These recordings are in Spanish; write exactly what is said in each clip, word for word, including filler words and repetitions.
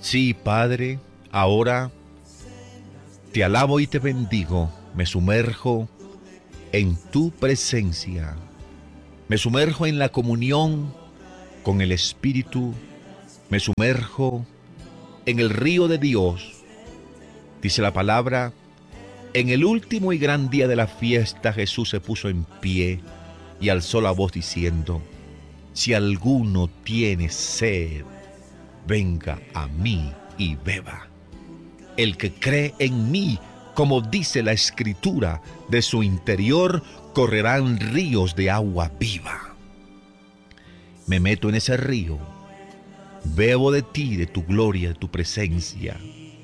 Sí, Padre, ahora te alabo y te bendigo. Me sumerjo en tu presencia. Me sumerjo en la comunión con el Espíritu. Me sumerjo en el río de Dios. Dice la palabra, en el último y gran día de la fiesta Jesús se puso en pie y alzó la voz diciendo, si alguno tiene sed, venga a mí y beba. El que cree en mí, como dice la Escritura, de su interior correrán ríos de agua viva. Me meto en ese río, bebo de ti, de tu gloria, de tu presencia.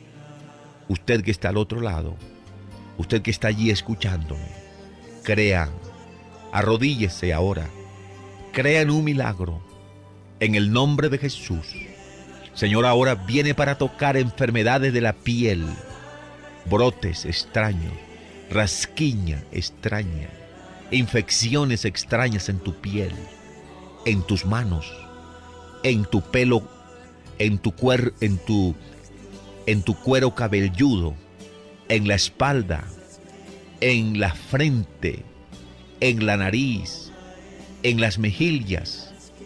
Usted que está al otro lado, usted que está allí escuchándome, crea, arrodíllese ahora, crea en un milagro, en el nombre de Jesús. Señor, ahora viene para tocar enfermedades de la piel, brotes extraños, rasquiña extraña, infecciones extrañas en tu piel, en tus manos, en tu pelo, en tu cuer, en tu, en tu cuero cabelludo, en la espalda, en la frente, en la nariz, en las mejillas,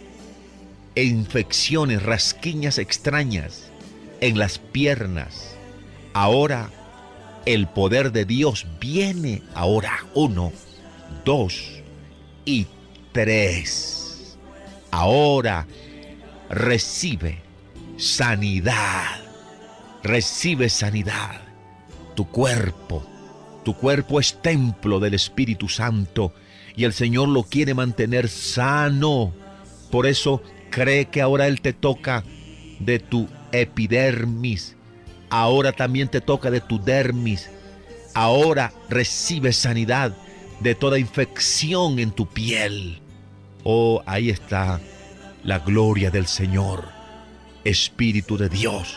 infecciones, rasquiñas extrañas en las piernas. Ahora el poder de Dios viene ahora. Uno, dos y tres. Ahora recibe sanidad. Recibe sanidad. Tu cuerpo, tu cuerpo es templo del Espíritu Santo y el Señor lo quiere mantener sano. Por eso cree que ahora Él te toca de tu epidermis. Ahora también te toca de tu dermis. Ahora recibe sanidad de toda infección en tu piel. Oh, ahí está la gloria del Señor, Espíritu de Dios.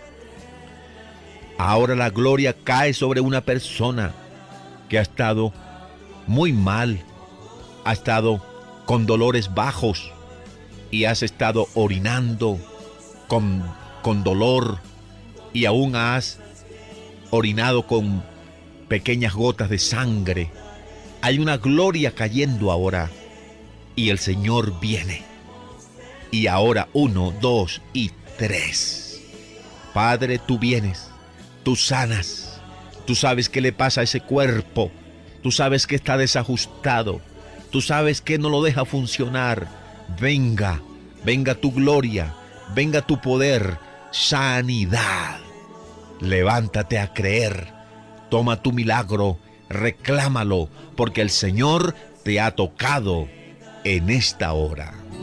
Ahora la gloria cae sobre una persona que ha estado muy mal, ha estado con dolores bajos, y has estado orinando con, con dolor y aún has orinado con pequeñas gotas de sangre. Hay una gloria cayendo ahora y el Señor viene. Y ahora uno, dos y tres. Padre, tú vienes, tú sanas, tú sabes qué le pasa a ese cuerpo, tú sabes que está desajustado, tú sabes que no lo deja funcionar. Venga, venga tu gloria, venga tu poder, sanidad. Levántate a creer, toma tu milagro, reclámalo, porque el Señor te ha tocado en esta hora.